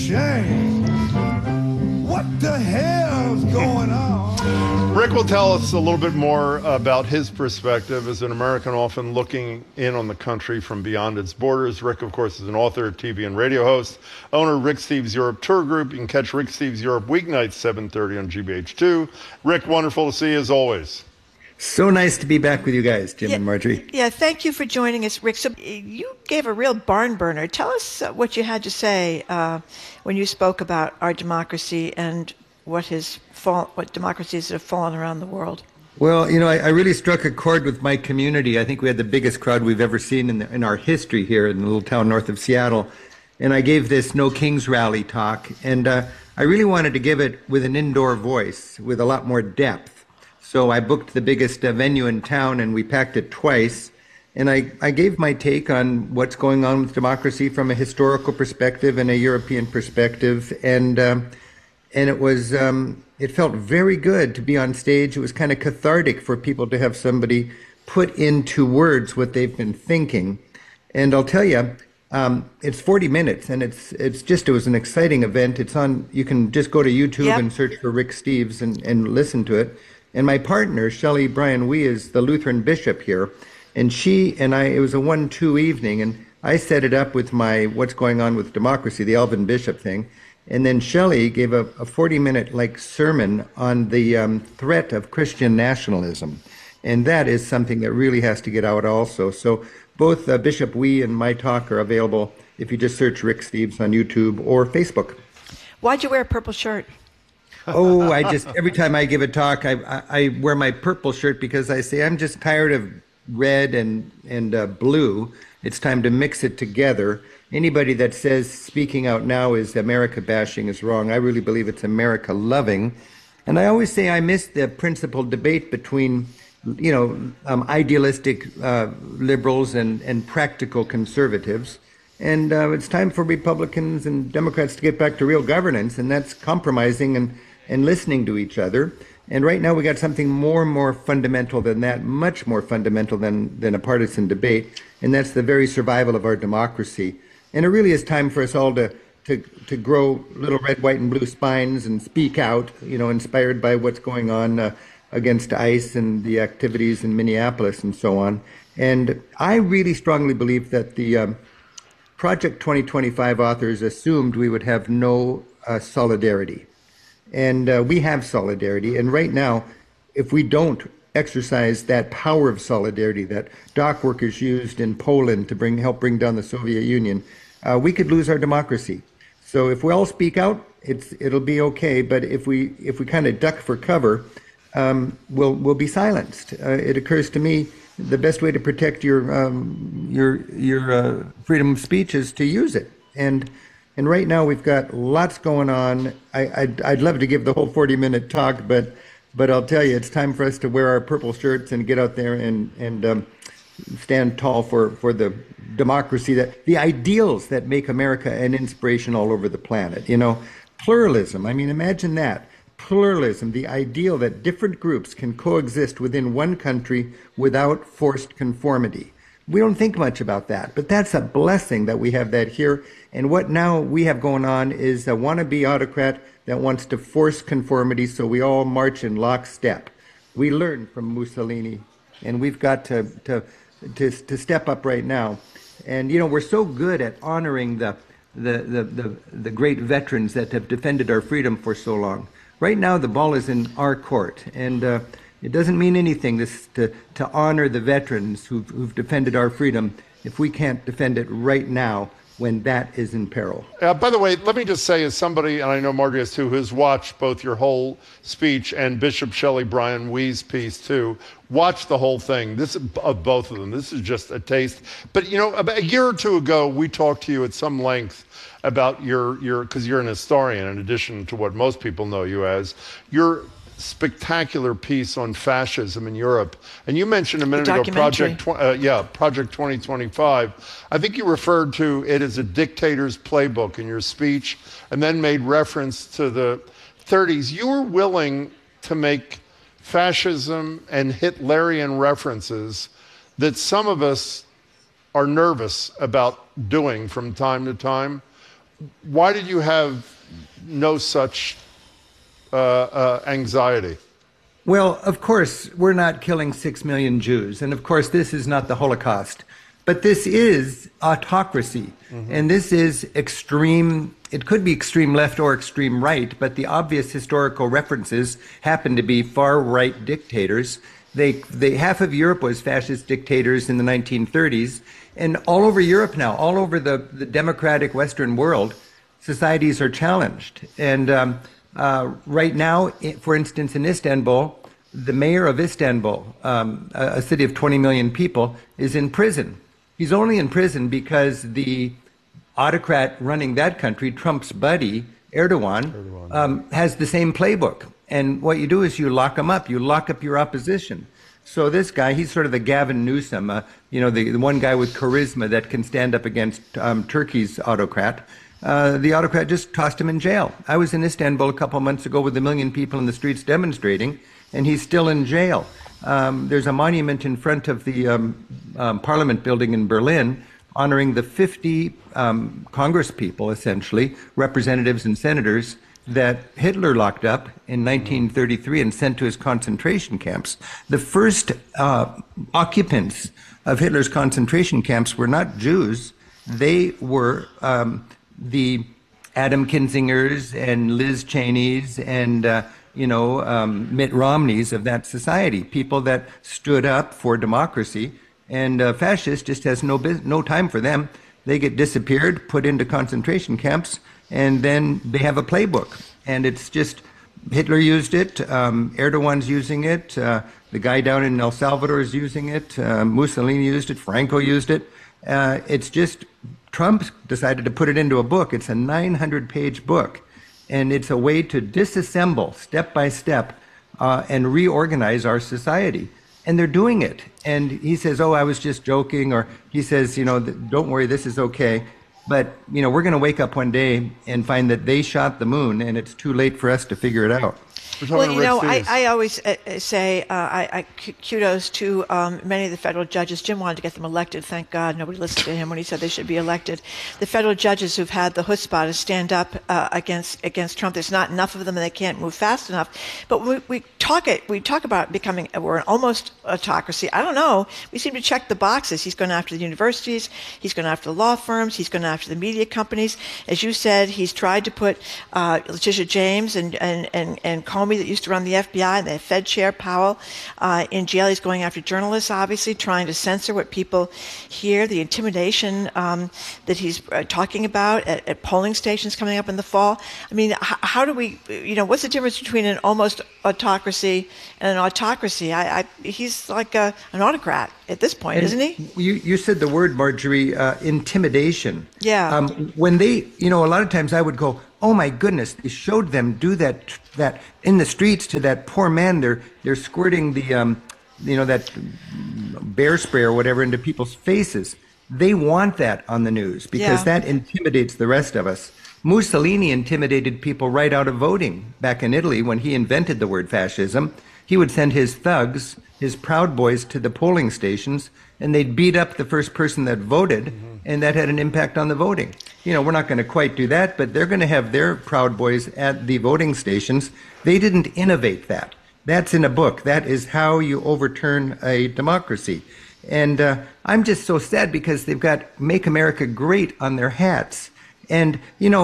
shame. What the hell's going on? Rick will tell us a little bit more about his perspective as an American often looking in on the country from beyond its borders. Rick, of course, is an author, TV and radio host, owner of Rick Steves Europe Tour Group. You can catch Rick Steves Europe weeknights, 7:30 on GBH2. Rick, wonderful to see you as always. So nice to be back with you guys, Jim and Marjorie. Yeah, thank you for joining us, Rick. So you gave a real barn burner. Tell us what you had to say when you spoke about our democracy and what democracies have fallen around the world. Well, you know, I really struck a chord with my community. I think we had the biggest crowd we've ever seen in our history here in the little town north of Seattle. And I gave this No Kings Rally talk, and I really wanted to give it with an indoor voice, with a lot more depth. So I booked the biggest venue in town, and we packed it twice. And I gave my take on what's going on with democracy from a historical perspective and a European perspective. And it was it felt very good to be on stage. It was kind of cathartic for people to have somebody put into words what they've been thinking. And I'll tell you, it's 40 minutes, and it was an exciting event. It's on. You can just go to YouTube and search for Rick Steves and listen to it. And my partner, Shelley Bryan Wee, is the Lutheran bishop here. And she and I, it was a 1-2 evening, and I set it up with my What's Going On with Democracy, the Alvin Bishop thing. And then Shelley gave a 40-minute sermon on the threat of Christian nationalism. And that is something that really has to get out also. So both Bishop Wee and my talk are available if you just search Rick Steves on YouTube or Facebook. Why'd you wear a purple shirt? Oh, every time I give a talk, I wear my purple shirt because I say I'm just tired of red and blue. It's time to mix it together. Anybody that says speaking out now is America bashing is wrong. I really believe it's America loving. And I always say I miss the principled debate between, idealistic liberals and practical conservatives. And it's time for Republicans and Democrats to get back to real governance, and that's compromising and listening to each other. And right now we got something more fundamental than that, much more fundamental than a partisan debate, and that's the very survival of our democracy. And it really is time for us all to grow little red, white, and blue spines and speak out, inspired by what's going on against ICE and the activities in Minneapolis and so on. And I really strongly believe that the Project 2025 authors assumed we would have no solidarity. And we have solidarity. And right now, if we don't exercise that power of solidarity that dock workers used in Poland to help bring down the Soviet Union, we could lose our democracy. So if we all speak out, it'll be okay. But if we kind of duck for cover, we'll be silenced. It occurs to me the best way to protect your freedom of speech is to use it. And right now we've got lots going on. I'd love to give the whole 40-minute talk, but I'll tell you, it's time for us to wear our purple shirts and get out there and stand tall for the democracy, the ideals that make America an inspiration all over the planet. Pluralism. I mean, imagine that. Pluralism, the ideal that different groups can coexist within one country without forced conformity. We don't think much about that, but that's a blessing that we have that here. And what now we have going on is a wannabe autocrat that wants to force conformity, so we all march in lockstep. We learned from Mussolini, and we've got to step up right now. And we're so good at honoring the great veterans that have defended our freedom for so long. Right now, the ball is in our court, and it doesn't mean anything to honor the veterans who've defended our freedom if we can't defend it right now when that is in peril. By the way, let me just say, as somebody, and I know Margie has too, who's watched both your whole speech and Bishop Shelley Bryan Wee's piece too, watch the whole thing. This of both of them. This is just a taste. But about a year or two ago, we talked to you at some length about your because you're an historian in addition to what most people know you as, your spectacular piece on fascism in Europe. And you mentioned a minute ago Project 2025. I think you referred to it as a dictator's playbook in your speech and then made reference to the 30s. You were willing to make fascism and Hitlerian references that some of us are nervous about doing from time to time. why did you have no such anxiety? Well, of course, we're not killing 6 million Jews. And of course, this is not the Holocaust. But this is autocracy. And this is extreme, it could be extreme left or extreme right, but the obvious historical references happen to be far right dictators. Half of Europe was fascist dictators in the 1930s. And all over Europe now, all over the democratic Western world, societies are challenged. And right now, for instance, in Istanbul, the mayor of Istanbul, a city of 20 million people, is in prison. He's only in prison because the autocrat running that country, Trump's buddy, Erdogan, has the same playbook. And what you do is you lock him up. You lock up your opposition. So this guy, he's sort of the Gavin Newsom, the one guy with charisma that can stand up against Turkey's autocrat. The autocrat just tossed him in jail. I was in Istanbul a couple months ago with 1 million people in the streets demonstrating, and he's still in jail. There's a monument in front of the Parliament building in Berlin honoring the 50 Congress people, essentially, representatives and senators, that Hitler locked up in 1933 and sent to his concentration camps. The first occupants of Hitler's concentration camps were not Jews. They were the Adam Kinzingers and Liz Cheneys and Mitt Romneys of that society, people that stood up for democracy. And fascists just has no time for them. They get disappeared, put into concentration camps, and then they have a playbook. And it's just, Hitler used it, Erdogan's using it, the guy down in El Salvador is using it, Mussolini used it, Franco used it. It's just, Trump decided to put it into a book. It's a 900-page book. And it's a way to disassemble, step by step, and reorganize our society. And they're doing it. And he says, oh, I was just joking. Or he says, don't worry, this is okay. But, we're going to wake up one day and find that they shot the moon, and it's too late for us to figure it out. Well, I always say kudos to many of the federal judges. Jim wanted to get them elected. Thank God nobody listened to him when he said they should be elected. The federal judges who've had the chutzpah to stand up against Trump. There's not enough of them, and they can't move fast enough. But we talk about becoming we're an almost autocracy. I don't know. We seem to check the boxes. He's going after the universities. He's going after the law firms. He's going after the media companies. As you said, he's tried to put Letitia James and Comey, that used to run the FBI, and the Fed chair, Powell, in jail. He's going after journalists, obviously, trying to censor what people hear, the intimidation that he's talking about at polling stations coming up in the fall. I mean, how do we, what's the difference between an almost autocracy and an autocracy? He's like an autocrat at this point, isn't he? You said the word, Marjorie, intimidation. Yeah. When they, a lot of times I would go, oh my goodness, they showed them do that in the streets to that poor man. They're squirting the, that bear spray or whatever into people's faces. They want that on the news because that intimidates the rest of us. Mussolini intimidated people right out of voting back in Italy when he invented the word fascism. He would send his thugs, his Proud Boys, to the polling stations, and they'd beat up the first person that voted, and that had an impact on the voting. We're not going to quite do that, but they're going to have their Proud Boys at the voting stations. They didn't innovate that. That's in a book. That is how you overturn a democracy. And I'm just so sad because they've got Make America Great on their hats. And,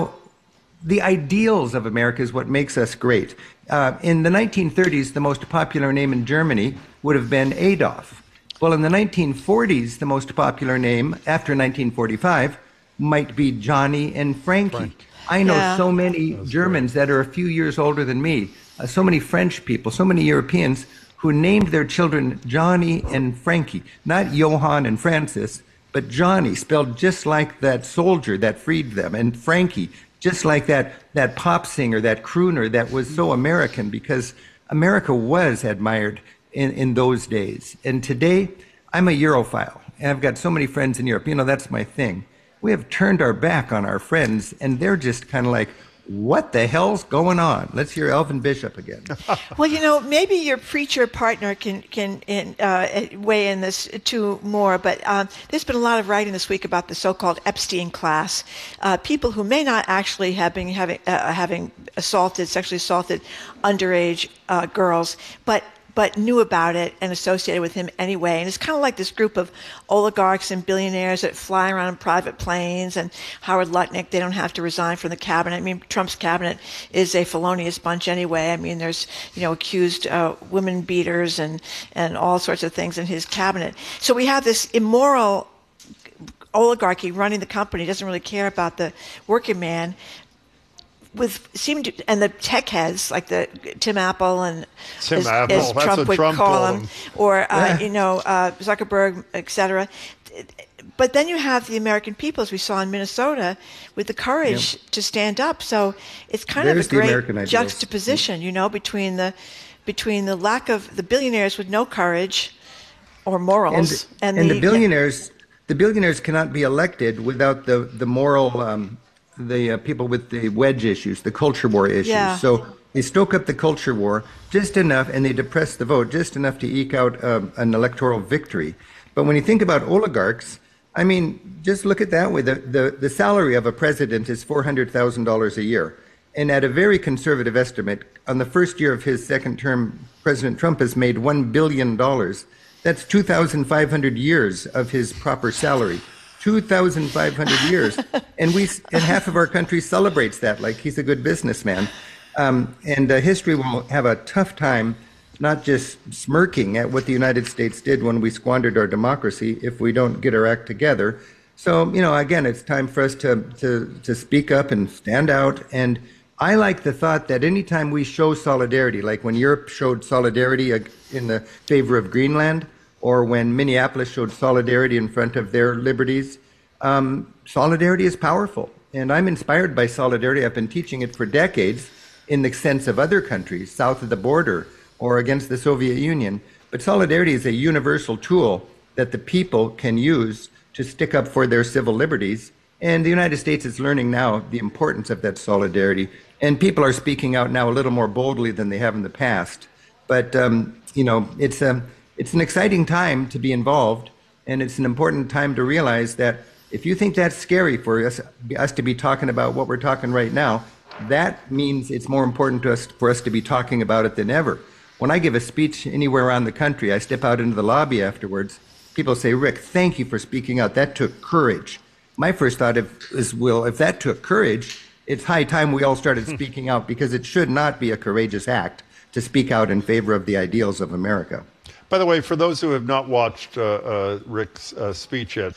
the ideals of America is what makes us great. In the 1930s, the most popular name in Germany would have been Adolf. Well, in the 1940s, the most popular name after 1945 might be Johnny and Frankie. I know so many Germans that are a few years older than me, so many French people, so many Europeans who named their children Johnny and Frankie, not Johann and Francis, but Johnny, spelled just like that soldier that freed them, and Frankie, just like that pop singer, that crooner that was so American, because America was admired in those days. And today, I'm a Europhile, and I've got so many friends in Europe. That's my thing. We have turned our back on our friends, and they're just kind of like, what the hell's going on? Let's hear Elvin Bishop again. Well, maybe your preacher partner can weigh in this too more. But there's been a lot of writing this week about the so-called Epstein class, people who may not actually have been having sexually assaulted underage girls, but knew about it and associated with him anyway. And it's kind of like this group of oligarchs and billionaires that fly around in private planes, and Howard Lutnick, they don't have to resign from the cabinet. I mean, Trump's cabinet is a felonious bunch anyway. I mean, there's, accused women beaters and all sorts of things in his cabinet. So we have this immoral oligarchy running the company, doesn't really care about the working man, and the tech heads like the Tim Apple and as Trump would call them, or Zuckerberg, etc. But then you have the American people, as we saw in Minnesota, with the courage to stand up. So it's kind of a great juxtaposition, between the lack of the billionaires with no courage or morals, and the billionaires. The billionaires cannot be elected without the moral. The people with the wedge issues, the culture war issues. Yeah. So they stoke up the culture war just enough, and they depress the vote just enough to eke out an electoral victory. But when you think about oligarchs, I mean, just look at that way. The salary of a president is $400,000 a year. And at a very conservative estimate, on the first year of his second term, President Trump has made $1 billion. That's 2,500 years of his proper salary. 2,500 years, and half of our country celebrates that like he's a good businessman. History will have a tough time not just smirking at what the United States did when we squandered our democracy if we don't get our act together. So, again, it's time for us to speak up and stand out. And I like the thought that anytime we show solidarity, like when Europe showed solidarity in the favor of Greenland, or when Minneapolis showed solidarity in front of their liberties, solidarity is powerful. And I'm inspired by solidarity. I've been teaching it for decades in the sense of other countries, south of the border or against the Soviet Union. But solidarity is a universal tool that the people can use to stick up for their civil liberties. And the United States is learning now the importance of that solidarity. And people are speaking out now a little more boldly than they have in the past. But, it's an exciting time to be involved, and it's an important time to realize that if you think that's scary for us to be talking about what we're talking right now, that means it's more important for us to be talking about it than ever. When I give a speech anywhere around the country, I step out into the lobby afterwards, people say, Rick, thank you for speaking out. That took courage. My first thought is, well, if that took courage, it's high time we all started speaking out, because it should not be a courageous act to speak out in favor of the ideals of America. By the way, for those who have not watched Rick's speech yet,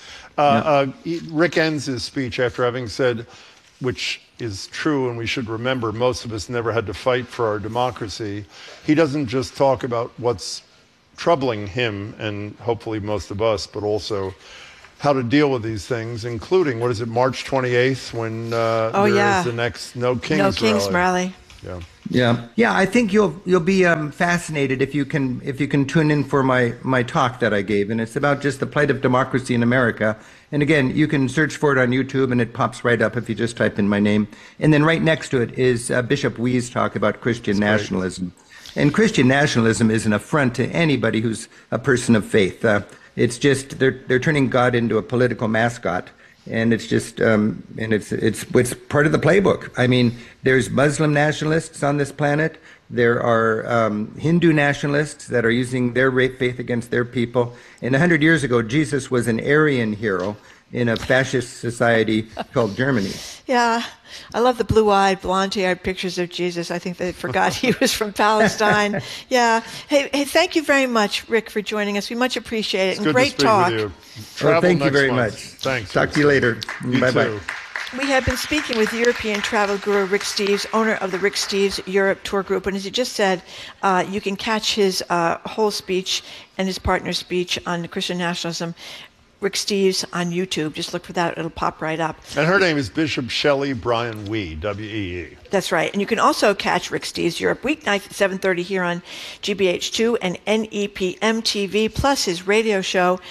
Rick ends his speech after having said, which is true and we should remember, most of us never had to fight for our democracy. He doesn't just talk about what's troubling him and hopefully most of us, but also how to deal with these things, including, March 28th, when is the next No Kings rally. Yeah. I think you'll be fascinated if you can tune in for my talk that I gave, and it's about just the plight of democracy in America. And again, you can search for it on YouTube, and it pops right up if you just type in my name. And then right next to it is Bishop Wee's talk about Christian nationalism. And Christian nationalism is an affront to anybody who's a person of faith. It's just they're turning God into a political mascot. And it's just, it's part of the playbook. I mean, there's Muslim nationalists on this planet. There are Hindu nationalists that are using their faith against their people. And 100 years ago, Jesus was an Aryan hero in a fascist society called Germany. Yeah, I love the blue-eyed, blonde-haired pictures of Jesus. I think they forgot he was from Palestine. Yeah. Hey, thank you very much, Rick, for joining us. We much appreciate it. It's and good great to speak talk. with you. Well, thank you very much. Thanks. Talk to you later. Bye-bye. We have been speaking with European travel guru Rick Steves, owner of the Rick Steves Europe Tour Group. And as he just said, you can catch his whole speech and his partner's speech on Christian nationalism, Rick Steves, on YouTube. Just look for that. It'll pop right up. And her name is Bishop Shelley Bryan Wee, W-E-E. That's right. And you can also catch Rick Steves Europe weeknights at 7:30 here on GBH2 and NEPM TV, plus his radio show,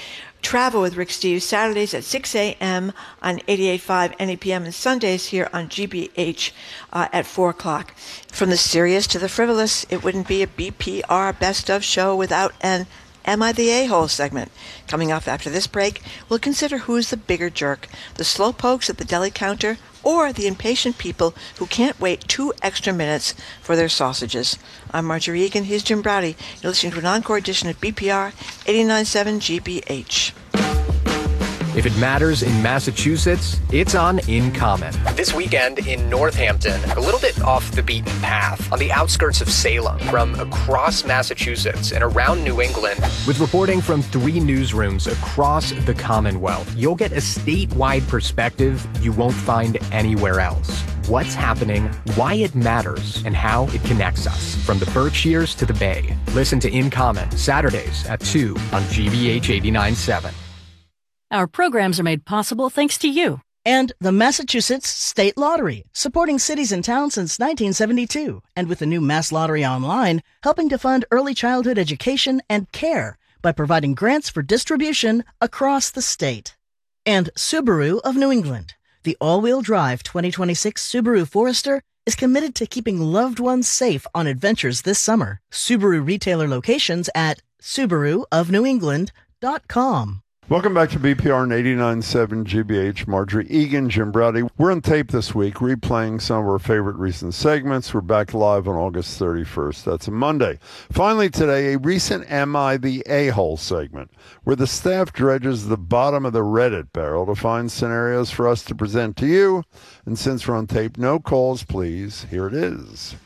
Travel with Rick Steves, Saturdays at 6 a.m. on 88.5 NEPM, and Sundays here on GBH at 4 o'clock. From the serious to the frivolous, it wouldn't be a BPR Best of show without an Am I the A-hole segment. Coming up after this break, we'll consider who's the bigger jerk, the slowpokes at the deli counter or the impatient people who can't wait 2 extra minutes for their sausages. I'm Marjorie Egan. He's Jim Browdy. You're listening to an encore edition of BPR 89.7 GBH. If it matters in Massachusetts, it's on In Common. This weekend in Northampton, a little bit off the beaten path, on the outskirts of Salem, from across Massachusetts and around New England. With reporting from 3 newsrooms across the Commonwealth, you'll get a statewide perspective you won't find anywhere else. What's happening, why it matters, and how it connects us, from the Berkshires to the Bay. Listen to In Common, Saturdays at 2 on GBH 89.7. Our programs are made possible thanks to you. And the Massachusetts State Lottery, supporting cities and towns since 1972. And with the new Mass Lottery Online, helping to fund early childhood education and care by providing grants for distribution across the state. And Subaru of New England. The all-wheel drive 2026 Subaru Forester is committed to keeping loved ones safe on adventures this summer. Subaru retailer locations at SubaruofNewEngland.com. Welcome back to BPR and 89.7 GBH. Marjorie Egan, Jim Browdy. We're on tape this week, replaying some of our favorite recent segments. We're back live on August 31st. That's a Monday. Finally today, a recent Am I the A-hole segment, where the staff dredges the bottom of the Reddit barrel to find scenarios for us to present to you. And since we're on tape, no calls, please. Here it is.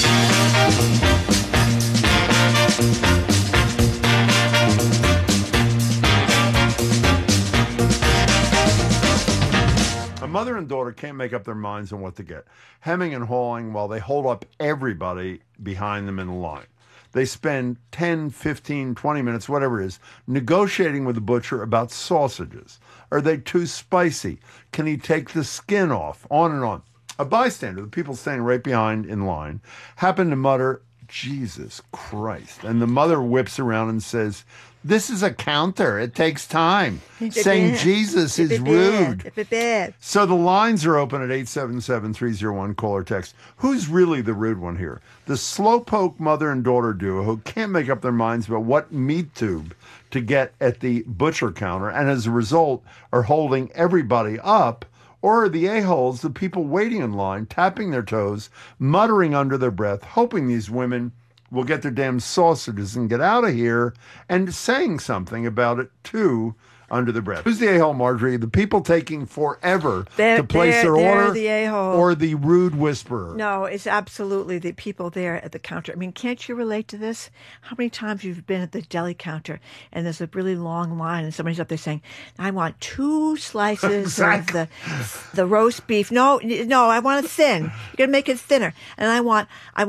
A mother and daughter can't make up their minds on what to get, hemming and hawing while they hold up everybody behind them in the line. They spend 10, 15, 20 minutes, whatever it is, negotiating with the butcher about sausages. Are they too spicy? Can he take the skin off? On and on. A bystander, the people standing right behind in line, happened to mutter, "Jesus Christ." And the mother whips around and says, "This is a counter. It takes time. Saying Jesus is rude." So the lines are open at 877-301, call or text. Who's really the rude one here? The slowpoke mother and daughter duo who can't make up their minds about what meat tube to get at the butcher counter, and as a result are holding everybody up, or the a-holes, the people waiting in line, tapping their toes, muttering under their breath, hoping these women will get their damn sausages and get out of here, and saying something about it too under the breath. Who's the a-hole, Marjorie? The people taking forever to place their order, the a-hole. or the rude whisperer? No, it's absolutely the people there at the counter. I mean, can't you relate to this? How many times you've been at the deli counter and there's a really long line and somebody's up there saying, "I want 2 slices of the roast beef. No, I want it thin. You're going to make it thinner. And I want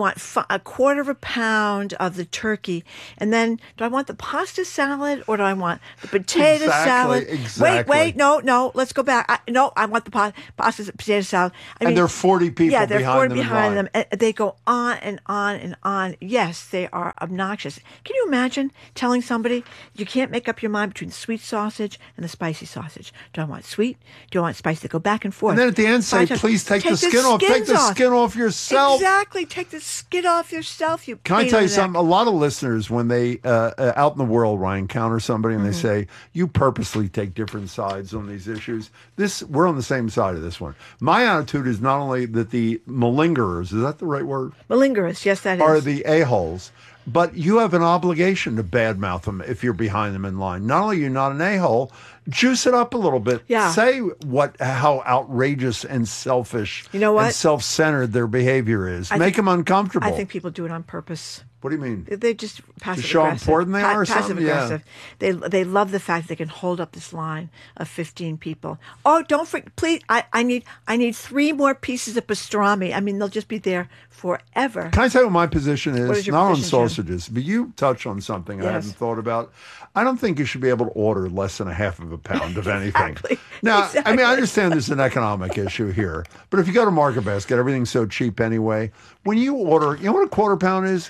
a quarter of a pound of the turkey. And then do I want the pasta salad or do I want the potato salad? Exactly. Wait, no, let's go back. I want the pasta potato salad." And there are 40 people behind them. And they go on and on and on. Yes, they are obnoxious. Can you imagine telling somebody you can't make up your mind between the sweet sausage and the spicy sausage? Do I want sweet? Do I want spicy? They go back and forth. And then at the end say, "Please take the skin off. Take the skin off yourself." Exactly. Take the skin off yourself. You. Can I tell you something? A lot of listeners, when they out in the world, Ryan, encounter somebody and they say, "You purposely take different sides on these issues." We're on the same side of this one. My attitude is not only that the malingerers, is that the right word? Malingerers, yes, that is. Are the a-holes, but you have an obligation to badmouth them if you're behind them in line. Not only are you not an a-hole, juice it up a little bit. Yeah. Say how outrageous and selfish and self-centered their behavior is. Make them uncomfortable. I think people do it on purpose. What do you mean? They just passive to show how aggressive. important they are or passive something? aggressive. Yeah. They love the fact they can hold up this line of 15 people. Oh, don't forget, please, I need 3 more pieces of pastrami. I mean, they'll just be there forever. Can I tell you what my position is? What is your not position, on sausages, but you touch on something I Yes. hadn't thought about. I don't think you should be able to order less than a half of a pound of anything. Exactly. Now, Exactly. I mean, I understand there's an economic issue here, but if you go to Market Basket, everything's so cheap anyway. When you order, you know what a quarter pound is? It's Nothing. like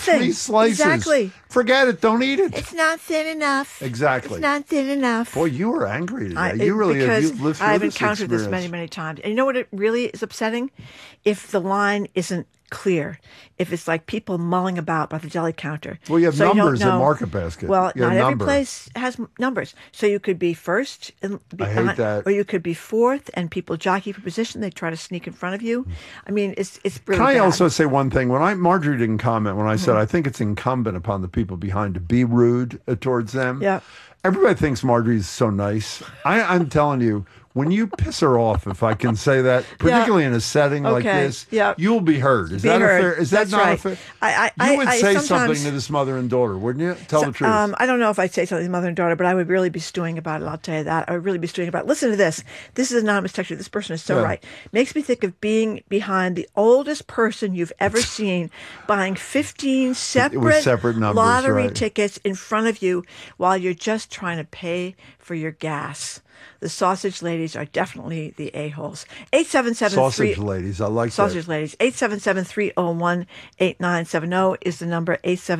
nothing. 3 slices. Exactly. Forget it. Don't eat it. It's not thin enough. Exactly. It's not thin enough. Boy, you were angry today. Because you've lived through I've this encountered this experience. many times. And you know what it really is upsetting? If the line isn't clear, if it's like people mulling about by the deli counter. Well, you have So numbers don't in know. Market Basket. Well, You have not every number. place has numbers. So you could be first, and I hate that. or you could be fourth, and people jockey for position. They try to sneak in front of you. I mean, it's really Can I bad. also say one thing? Marjorie didn't comment when I Mm-hmm. said I think it's incumbent upon the people behind to be rude towards them. Yeah. Everybody thinks Marjorie's so nice. I'm telling you, when you piss her off, if I can say that, particularly in a setting like Okay, this, yeah. you'll be heard. Is Be that heard. a fair? Is that That's not a right. fair? You would say something sometimes- to this mother and daughter, wouldn't you? Tell the truth. I don't know if I'd say something to mother and daughter, but I would really be stewing about it. I'll tell you that. I would really be stewing about it. Listen to this. This is anonymous texture. This person is so Yeah. right. Makes me think of being behind the oldest person you've ever seen, buying 15 separate numbers, lottery right. tickets in front of you while you're just trying to pay for your gas. The sausage ladies are definitely the a-holes. 877 Sausage ladies, I like Sausage that. ladies. 877-301-8970 is the number.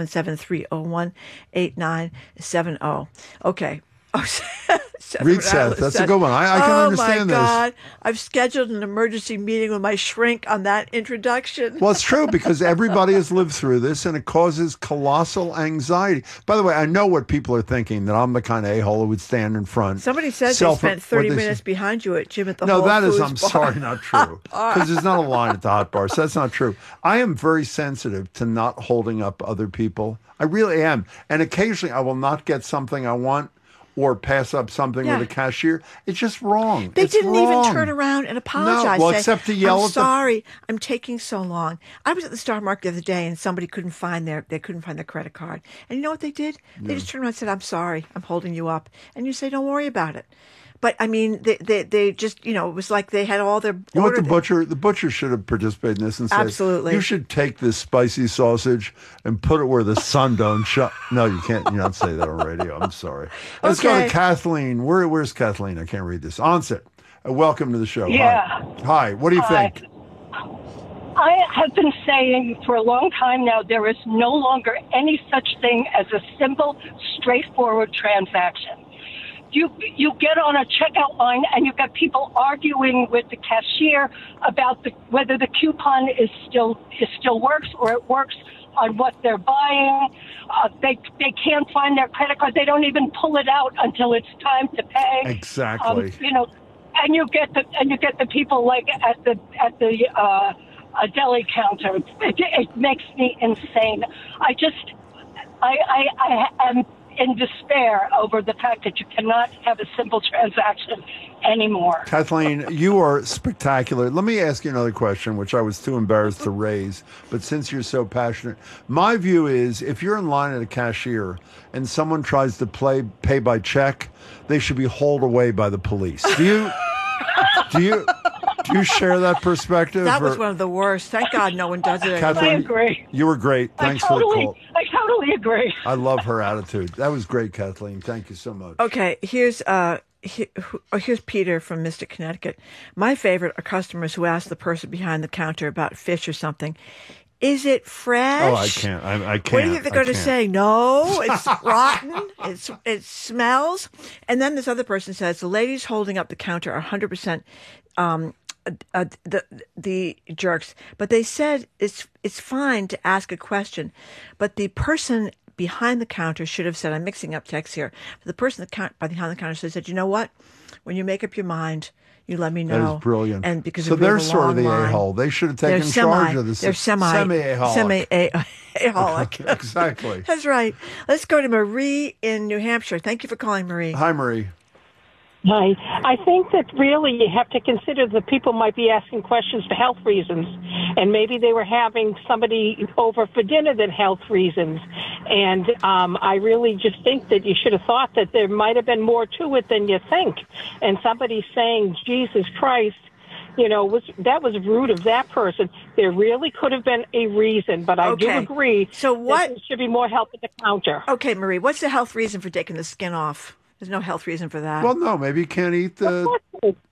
877-301-8970. Okay. Read Seth. That's a good one. I can understand this. Oh, my God. I've scheduled an emergency meeting with my shrink on that introduction. Well, it's true because everybody has lived through this and it causes colossal anxiety. By the way, I know what people are thinking, that I'm the kind of a-hole who would stand in front. Somebody said they spent 30 minutes behind you at Jim at the No, Whole that is, Foods I'm bar. sorry, not true. Because there's not a line at the hot bar, so that's not true. I am very sensitive to not holding up other people. I really am. And occasionally I will not get something I want or pass up something Yeah. with a cashier. It's just wrong. They It's didn't wrong. even turn around and apologize. well, say, except to yell I'm at the- sorry, I'm taking so long. I was at the Star Market the other day and somebody couldn't find their credit card. And you know what they did? They just turned around and said, I'm sorry, I'm holding you up. And you say, don't worry about it. But I mean, they just, it was like they had all their You know what order. the butcher should have participated in this and said, Absolutely. you should take this spicy sausage and put it where the sun don't shine. No, you can't. You don't say that on radio. I'm sorry. Let's go to Okay. Kathleen. Where's Kathleen? I can't read this. Onset. Welcome to the show. Yeah. Hi. What do you Hi. think? I have been saying for a long time now there is no longer any such thing as a simple, straightforward transaction. You get on a checkout line and you've got people arguing with the cashier about whether the coupon still works or it works on what they're buying. They can't find their credit card. They don't even pull it out until it's time to pay. Exactly. And you get the people like at the a deli counter. It makes me insane. I am in despair over the fact that you cannot have a simple transaction anymore. Kathleen, you are spectacular. Let me ask you another question, which I was too embarrassed to raise, but since you're so passionate, my view is if you're in line at a cashier and someone tries to pay by check, they should be hauled away by the police. Do you share that perspective? That was one of the worst. Thank God no one does it anymore. Kathleen, I agree. You were great. Thanks for the call. I totally agree. I love her attitude. That was great, Kathleen. Thank you so much. Okay, here's Peter from Mystic, Connecticut. My favorite are customers who ask the person behind the counter about fish or something. Is it fresh? Oh, I can't. I can't. What do you think they're going to say? No, it's rotten. It smells. And then this other person says the ladies holding up the counter are 100% the jerks. But they said it's fine to ask a question, but the person behind the counter should have said, I'm mixing up texts here. But the person behind the counter said, you know what? When you make up your mind, you let me know. That is brilliant. And because so we have they're a sort of long the line. a-hole. They should have taken They're charge of this. They're semi-a-holic. Exactly. That's right. Let's go to Marie in New Hampshire. Thank you for calling, Marie. Hi, Marie. Hi. I think that really you have to consider that people might be asking questions for health reasons, and maybe they were having somebody over for dinner than health reasons. And I really just think that you should have thought that there might have been more to it than you think. And somebody saying, Jesus Christ, that was rude of that person. There really could have been a reason, but I do agree that there should be more help at the counter. Okay, Marie, what's the health reason for taking the skin off? There's no health reason for that. Well, no, maybe you can't eat the...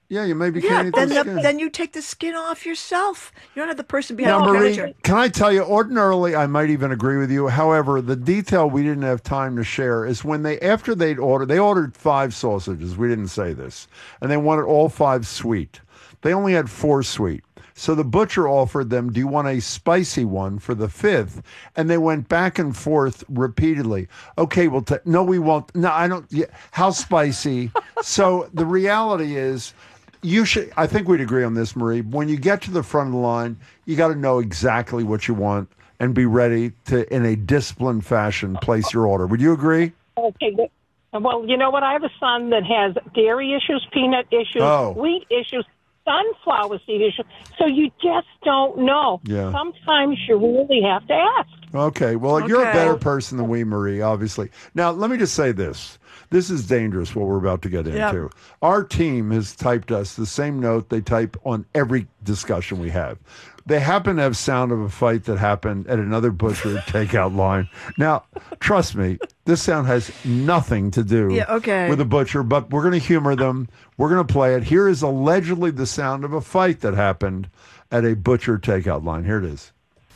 Yeah, you maybe Yeah, can't eat the then skin. then you take the skin off yourself. You don't have the person behind Now, the Marie, counter. can I tell you, ordinarily, I might even agree with you. However, the detail we didn't have time to share is when after they ordered 5 sausages. We didn't say this. And they wanted all 5 sweet. They only had 4 sweet. So the butcher offered them, do you want a spicy one for the 5th? And they went back and forth repeatedly. Okay, no, we won't. No, I don't. Yeah, how spicy? So the reality is, I think we'd agree on this, Marie. When you get to the front of the line, you got to know exactly what you want and be ready to, in a disciplined fashion, place your order. Would you agree? Okay, good. Well, you know what? I have a son that has dairy issues, peanut issues, wheat issues, sunflower seed issues. So you just don't know. Yeah. Sometimes you really have to ask. Okay. Well, you're a better person than we, Marie, obviously. Now, let me just say this. This is dangerous, what we're about to get into. Our team has typed us the same note they type on every discussion we have. They happen to have sound of a fight that happened at another butcher takeout line. Now, trust me, this sound has nothing to do with a butcher, but we're going to humor them. We're going to play it. Here is allegedly the sound of a fight that happened at a butcher takeout line. Here it is.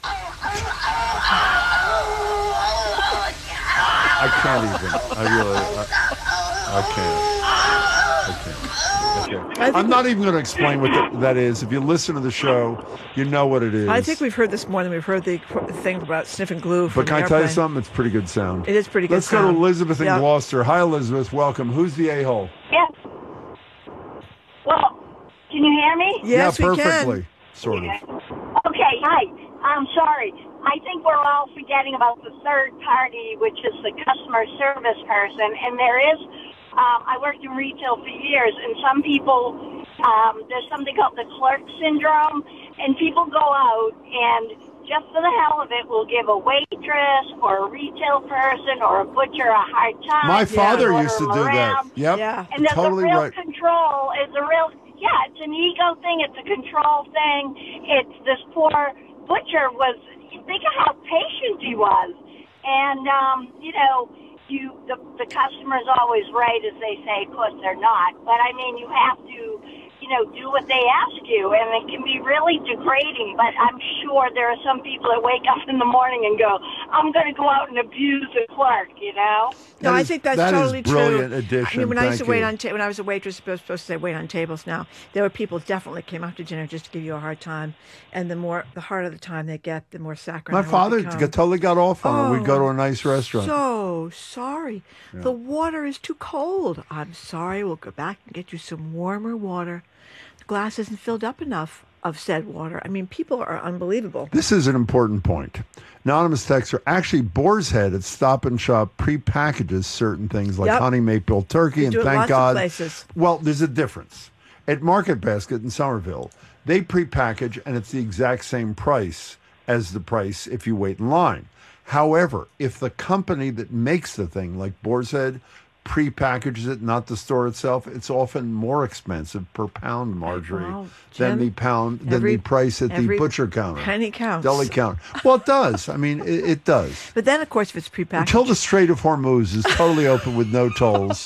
I can't even. I can't. I'm not even going to explain what that is. If you listen to the show, you know what it is. I think we've heard this more than we've heard the thing about sniffing glue from But can I tell you something? It's pretty good sound. It is pretty good Let's go to Elizabeth in Gloucester. Hi, Elizabeth. Welcome. Who's the a-hole? Yes. Well, can you hear me? Yes, yeah, perfectly. Sort of. Okay, hi. I'm sorry. I think we're all forgetting about the third party, which is the customer service person. And there is, I worked in retail for years, and some people, there's something called the clerk syndrome, and people go out and just for the hell of it will give a waitress or a retail person or a butcher a hard time. My father used to do that. Yep. Yeah. And there's totally a real right. control. It's an ego thing. It's a control thing. It's this poor butcher think of how patient he was. And, the customer's always right, as they say. Of course, they're not. But, I mean, you have to, do what they ask you. And it can be really degrading. But I'm sure there are some people that wake up in the morning and go, I'm going to go out and abuse the clerk, No, I think that's totally true. Brilliant addition. I mean, when I used to wait when I was a waitress, I was supposed to say wait on tables. Now there were people definitely came out to dinner just to give you a hard time, and the harder the time they get, the more saccharine. My father totally got off on it. We'd go to a nice restaurant. So sorry, the water is too cold. I'm sorry. We'll go back and get you some warmer water. The glass isn't filled up enough of said water. I mean, people are unbelievable. This is an important point. Anonymous texter, actually, Boar's Head at Stop and Shop pre-packages certain things like honey maple turkey, and thank God. Places. Well, there's a difference. At Market Basket in Somerville, they pre-package, and it's the exact same price as the price if you wait in line. However, if the company that makes the thing, like Boar's Head, pre-packages it, not the store itself, it's often more expensive per pound, Marjorie, than the price at the butcher counter. Penny counts. Deli counter. Well, it does. I mean, it does. But then, of course, if it's pre-packaged. Until the Strait of Hormuz is totally open with no tolls,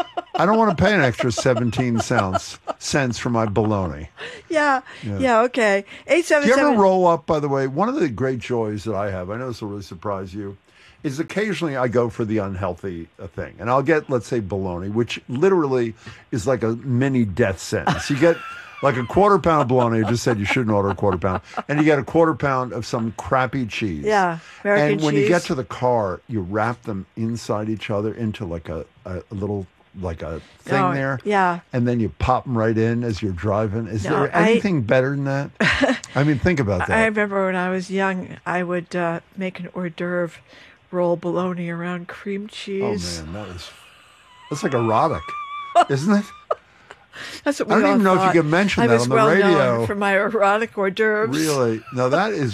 I don't want to pay an extra 17 cents for my bologna. Yeah, okay. 877. Do you ever roll up, by the way? One of the great joys that I have, I know this will really surprise you, is occasionally I go for the unhealthy thing. And I'll get, let's say, bologna, which literally is like a mini death sentence. You get like a quarter pound of bologna. I just said you shouldn't order a quarter pound. And you get a quarter pound of some crappy cheese. Yeah, American And when cheese. you get to the car, you wrap them inside each other into like a little like a thing there. Yeah. And then you pop them right in as you're driving. Is there anything better than that? I mean, think about that. I remember when I was young, I would make an hors d'oeuvre, roll bologna around cream cheese. Oh, man, that's like erotic, isn't it? That's what we I don't all even know thought. if you can mention I that was on the well radio. known for my erotic hors d'oeuvres. Really? No,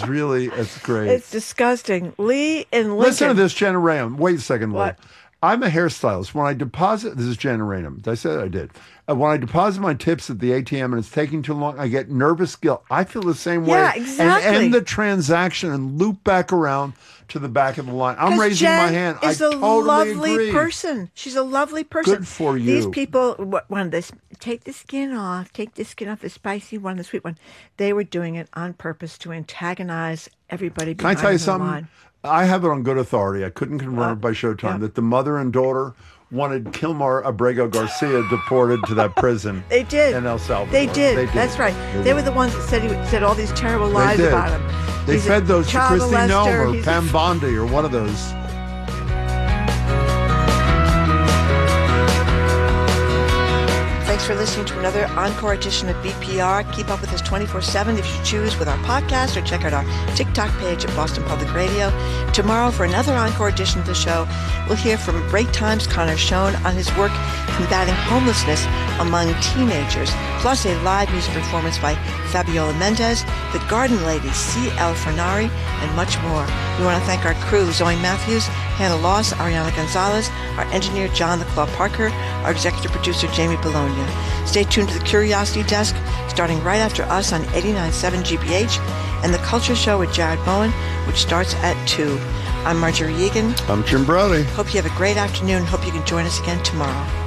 it's great. It's disgusting. Lee in Lincoln. Listen to this, Jenna Rayham. Wait a second, Lee. What? I'm a hairstylist. When I deposit, this is Jenna Rayham. Did I say that? I did. When I deposit my tips at the ATM and it's taking too long, I get nervous guilt. I feel the same way. Yeah, exactly. And end the transaction and loop back around to the back of the line. I'm raising Jen my hand. Is I a totally lovely agree. person. She's a lovely person. Good for you. These people, one of this, take the skin off the spicy one, the sweet one. They were doing it on purpose to antagonize everybody Can I behind tell you the something? line. I have it on good authority. I couldn't confirm it by Showtime that the mother and daughter wanted Kilmar Abrego Garcia deported to that prison. They did. In El Salvador. They did. That's right. They were the ones that said all these terrible lies about him. They fed those to Christy Nelm or Pam Bondi or one of those. Thanks for listening to another encore edition of BPR. Keep up with us 24/7 if you choose with our podcast, or check out our TikTok page at Boston Public Radio. Tomorrow, for another encore edition of the show, we'll hear from Break Time's Connor Schoen on his work combating homelessness among teenagers, plus a live music performance by Fabiola Mendez, the Garden Lady, C.L. Fernari, and much more. We want to thank our crew, Zoe Matthews, Hannah Loss, Ariana Gonzalez, our engineer John the Claw Parker, our executive producer Jamie Bologna. Stay tuned to the Curiosity Desk, starting right after us on 89.7 GBH, and the Culture Show with Jared Bowen, which starts at 2. I'm Marjorie Egan. I'm Jim Brody. Hope you have a great afternoon. Hope you can join us again tomorrow.